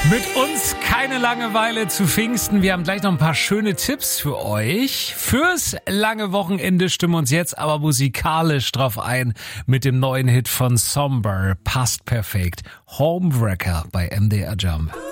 Mit uns keine Langeweile zu Pfingsten. Wir haben gleich noch ein paar schöne Tipps für euch. Fürs lange Wochenende stimmen uns jetzt aber musikalisch drauf ein mit dem neuen Hit von Somber. Passt perfekt. Homewrecker bei MDR Jump.